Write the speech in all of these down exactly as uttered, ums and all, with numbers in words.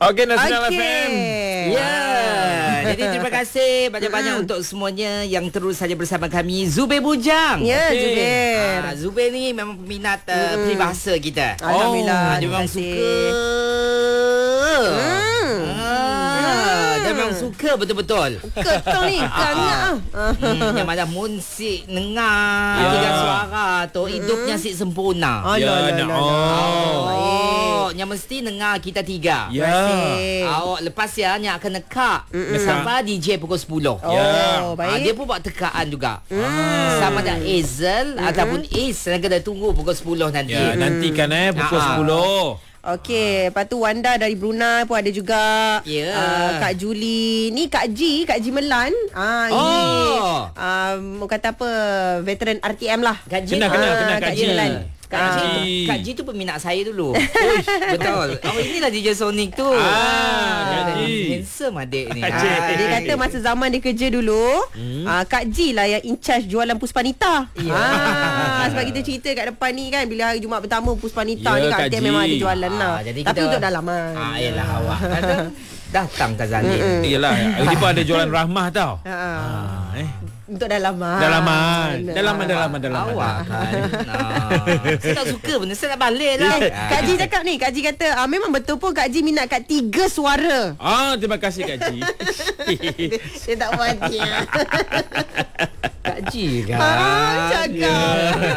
Okey, Nasional Okey. F M. Ya. Jadi terima kasih banyak-banyak untuk semuanya yang terus saja bersama kami. Zubair Bujang. Ya, Okey. Zubair. Ah, Zubair ni memang peminat uh, peribahasa kita. Alhamdulillah. Ah, dia terima memang kasih. suka. Hmm. Ah, dia memang suka betul-betul. Ketong ni, kanyak ah. Hmm, yang mana musik dengar Ya. tiga suara tu hidupnya si sempurna. Alah, Ya, alah, nak. alah. Oh. Oh, yang mesti dengar kita tiga. Ya. Baik. Awak lepas ya yang akan nekak bersama D J pukul sepuluh. Oh, Ya. Ah, baik. dia pun buat tekaan juga. Sama ada Azel ataupun Ace yang kena tunggu pukul sepuluh nanti. Ya, nantikan eh pukul Ah. sepuluh. Okey, lepas tu Wanda dari Brunei pun ada juga. Ya. Uh, Kak Julie, ni Kak G, Kak G Melan. Ah, Oh. ini um, kata apa, veteran R T M lah. Kak G. Kenal, kenal, Ah, kenal Kak Kak G G. Melan. Kak Ah. G, Kak G tu peminat saya dulu. Uish, betul. Oh, inilah D J Sonic tu. Ah, Kak G. Handsome adik ni. Kak G. Ah, Dia kata masa zaman dia kerja dulu, hmm. uh, Kak G lah yang in charge jualan Puspanita. Ya. Ah, sebab kita cerita kat depan ni kan, bila hari Jumaat pertama Ya, Puspanita ni Kak Kak G G. memang ada jualan lah. Ah, jadi Tapi kita- untuk dalaman. Ah, yelah awak. Kadang datang Kazalin. Iyalah, hari ni pun ada jualan rahmah tau. Ah. Ah, eh. Untuk dalaman. Dalaman. Dalaman, dalaman, dalaman. Awak kan. Ah, saya tak suka benda. Saya nak balik lah. Eh, Kak G cakap ni, Kak G kata ah, memang betul pun Kak G minat kat tiga suara. Ah, terima kasih Kak G. Dia tak puas hati. Kak G kan. Ah, cakap.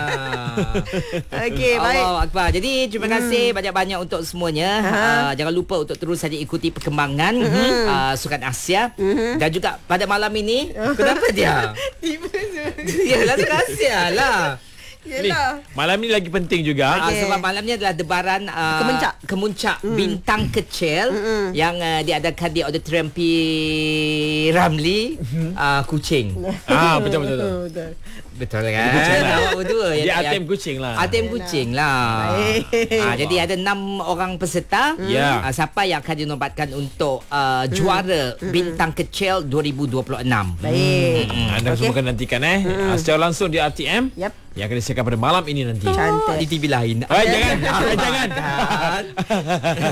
Okey, baik. Allah Akbar. Jadi terima kasih hmm. banyak-banyak untuk semuanya. Ha. Uh, jangan lupa untuk terus saja ikuti perkembangan hmm. uh, Sukan Asia hmm. dan juga pada malam ini kenapa dia? Yalah Sukan Asia lah. Ni, Yelah. malam ni lagi penting juga. Uh, Okey. sebab malam ni adalah debaran uh, Kemuncak. Kemuncak Mm. Bintang Kecil Mm-mm. yang uh, diadakan di Auditorium P. Ramlee uh, Kuching. Ah, betul betul betul. Betul. Betul kan? Kuching lah. Awak berdua yang Dia A T M Kuching lah. A T M Kuching lah. Baik. Ah, jadi ada enam orang peserta. Ya. Ah, siapa yang akan dinobatkan untuk uh, juara Bintang Kecil dua ribu dua puluh enam. Baik. Hmm, anda semua akan nantikan eh. Ah, secara langsung di R T M. Yap. Yang akan disiarkan pada malam ini nanti. Cantik. Di T V lain. Eh, jangan. Jangan.